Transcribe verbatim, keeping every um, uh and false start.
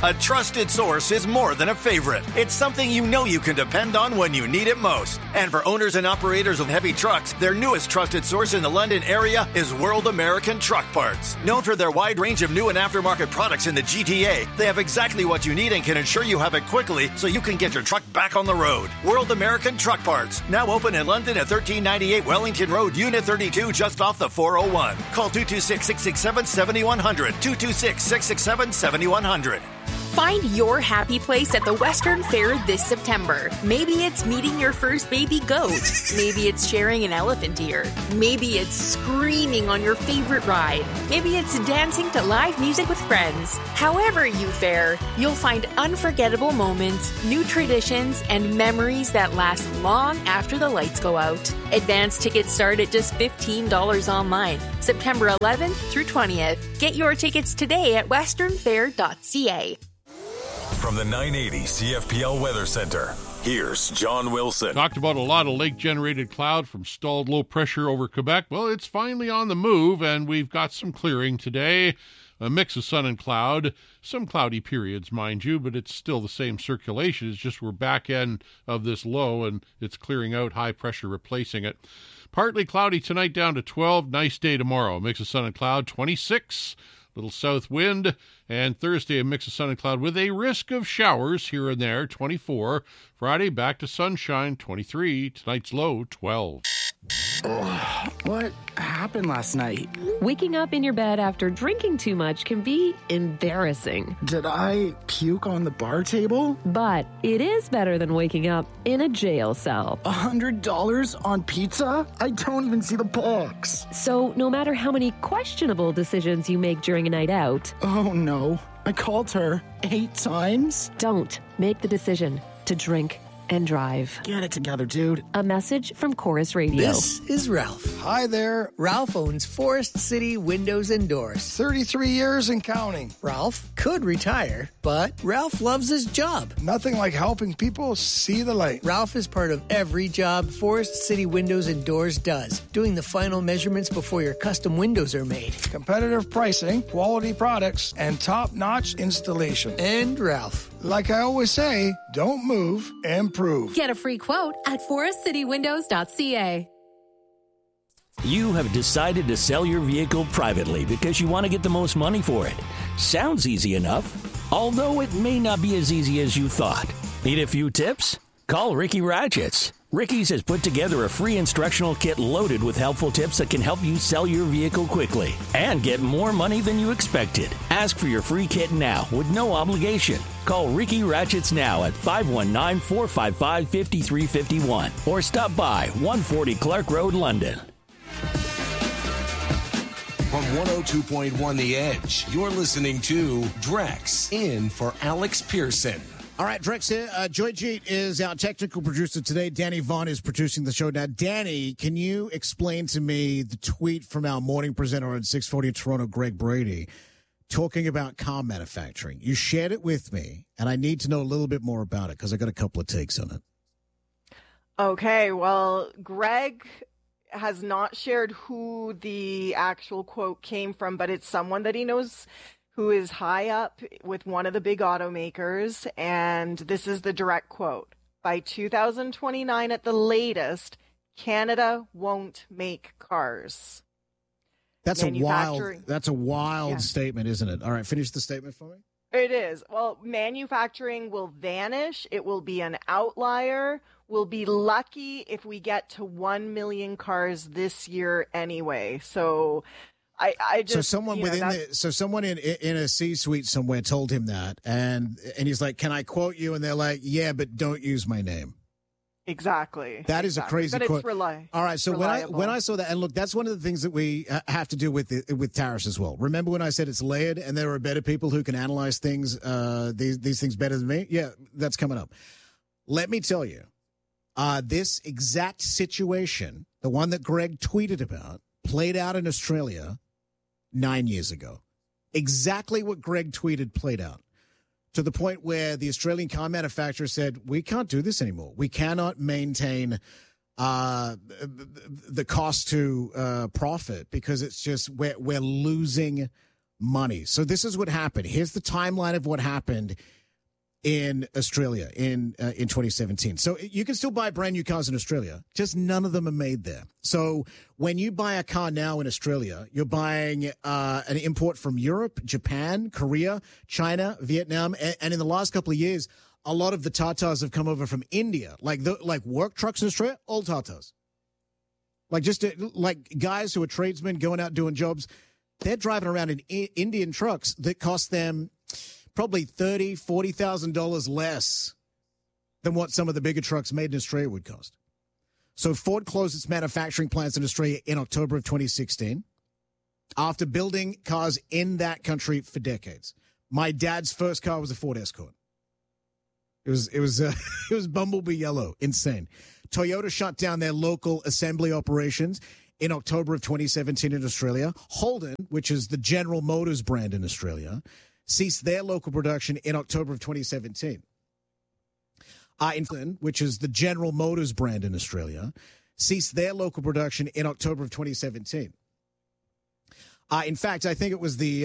A trusted source is more than a favorite. It's something you know you can depend on when you need it most. And for owners and operators of heavy trucks, their newest trusted source in the London area is World American Truck Parts. Known for their wide range of new and aftermarket products in the G T A, they have exactly what you need and can ensure you have it quickly so you can get your truck back on the road. World American Truck Parts, now open in London at thirteen ninety-eight Wellington Road, Unit thirty-two, just off the four oh one. Call two two six, six six seven, seven one zero zero, two two six, six six seven, seven one zero zero. Find your happy place at the Western Fair this September. Maybe it's meeting your first baby goat. Maybe it's sharing an elephant ear. Maybe it's screaming on your favorite ride. Maybe it's dancing to live music with friends. However you fare, you'll find unforgettable moments, new traditions, and memories that last long after the lights go out. Advance tickets start at just fifteen dollars online, September eleventh through twentieth. Get your tickets today at western fair dot c a. From the nine eighty C F P L Weather Center, here's John Wilson. Talked about a lot of lake-generated cloud from stalled low pressure over Quebec. Well, it's finally on the move, and we've got some clearing today. A mix of sun and cloud. Some cloudy periods, mind you, but it's still the same circulation. It's just we're back end of this low, and it's clearing out, high pressure replacing it. Partly cloudy tonight down to twelve. Nice day tomorrow. A mix of sun and cloud, twenty-six. Little south wind, and Thursday a mix of sun and cloud with a risk of showers here and there, twenty-four. Friday back to sunshine, twenty-three. Tonight's low, twelve. Oh, what happened last night? Waking up in your bed after drinking too much can be embarrassing. Did I puke on the bar table? But it is better than waking up in a jail cell. A hundred dollars on pizza? I don't even see the box. So no matter how many questionable decisions you make during a night out... Oh no, I called her eight times? Don't make the decision to drink and drive. Get it together, dude. A message from Chorus Radio. This is Ralph. Hi there. Ralph owns Forest City Windows and Doors. thirty-three years and counting. Ralph could retire, but Ralph loves his job. Nothing like helping people see the light. Ralph is part of every job Forest City Windows and Doors does, doing the final measurements before your custom windows are made. Competitive pricing, quality products, and top-notch installation. And Ralph. Like I always say, don't move, improve. Get a free quote at forest city windows dot c a. You have decided to sell your vehicle privately because you want to get the most money for it. Sounds easy enough, although it may not be as easy as you thought. Need a few tips? Call Ricky Ratchets. Ricky's has put together a free instructional kit loaded with helpful tips that can help you sell your vehicle quickly and get more money than you expected. Ask for your free kit now with no obligation. Call Ricky Ratchets now at five one nine, four five five, five three five one or stop by one forty Clark Road, London. From one oh two point one The Edge, you're listening to Drex in for Alex Pearson. All right, Drex here. Uh, Joy Jeet is our technical producer today. Danny Vaughn is producing the show. Now, Danny, can you explain to me the tweet from our morning presenter on six forty Toronto, Greg Brady, talking about car manufacturing? You shared it with me, and I need to know a little bit more about it because I got a couple of takes on it. Okay, well, Greg has not shared who the actual quote came from, but it's someone that he knows who is high up with one of the big automakers, and this is the direct quote. By two thousand twenty-nine at the latest, Canada won't make cars. That's a wild, that's a wild yeah. statement, isn't it? All right, finish the statement for me. It is. Well, manufacturing will vanish. It will be an outlier. We'll be lucky if we get to one million cars this year anyway. So I, I just, so someone you know, within the, so someone in in a C-suite somewhere told him that, and and he's like, "Can I quote you?" And they're like, "Yeah, but don't use my name." Exactly. That is exactly. a crazy but quote. It's reli- All right, so reliable. when I when I saw that, and look, that's one of the things that we have to do with the, with tariffs as well. Remember when I said it's layered, and there are better people who can analyze things, uh, these these things better than me? Yeah, that's coming up. Let me tell you, uh, this exact situation, the one that Greg tweeted about, played out in Australia nine years ago. Exactly what Greg tweeted played out, to the point where the Australian car manufacturer said, we can't do this anymore. We cannot maintain uh, the cost to uh, profit because it's just we're, we're losing money. So this is what happened. Here's the timeline of what happened in Australia in uh, in twenty seventeen. So you can still buy brand new cars in Australia, just none of them are made there. So when you buy a car now in Australia, you're buying uh, an import from Europe, Japan, Korea, China, Vietnam, and, and in the last couple of years, a lot of the Tatas have come over from India. Like the like work trucks in Australia, all Tatas. Like just uh, like guys who are tradesmen going out doing jobs, they're driving around in I- Indian trucks that cost them probably thirty thousand dollars, forty thousand dollars less than what some of the bigger trucks made in Australia would cost. So Ford closed its manufacturing plants in Australia in October of twenty sixteen after building cars in that country for decades. My dad's first car was a Ford Escort. It was it was uh, it was Bumblebee yellow, insane. Toyota shut down their local assembly operations in October of twenty seventeen in Australia. Holden, which is the General Motors brand in Australia, ceased their local production in October of twenty seventeen. Uh, in Finland, which is the General Motors brand in Australia, ceased their local production in October of twenty seventeen. Uh, in fact, I think it was the